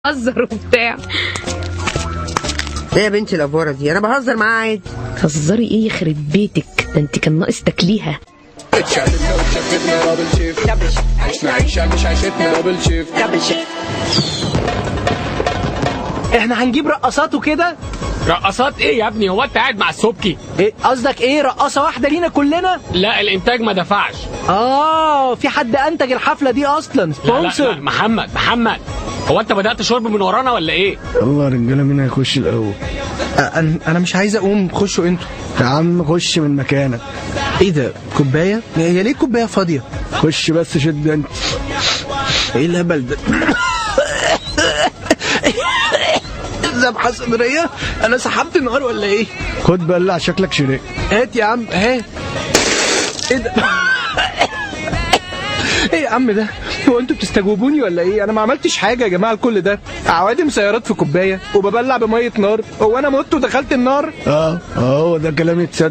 بهزر وبتاع. ايه يا بنتي الافوره دي؟ انا بهزر معاها عادي. تهزري ايه يخرب بيتك؟ ده انت كان ناقص تاكليها. احنا هنجيب رقصات وكده. رقصات ايه يا ابني؟ هو انت قاعد مع السبكي؟ ايه قصدك؟ ايه رقصه واحده لينا كلنا؟ لا الانتاج ما دفعش. في حد انتج الحفله دي اصلا؟ لا محمد هو انت بدأت شرب من ورانا ولا ايه؟ يلا يا رجاله مين هيخش الاول؟ انا مش عايز اقوم، خشوا انتوا. يا عم خش من مكانك. ايه ده؟ كوبايه؟ هي ليه كوبايه فاضيه؟ خش بس شد انت. ايه الهبل ده؟ ذبحه صدريه؟ انا سحبت النار ولا ايه؟ خد بلع شكلك شريك. هات يا عم هات. ايه ده؟ ايه يا عم ده؟ هو انتوا بتستجوبوني ولا ايه؟ انا ما عملتش حاجه يا جماعه. كل ده عوادم سيارات في كوبايه وببلع بميه نار. هو انا مت ودخلت النار؟ هو ده كلام يتصدق.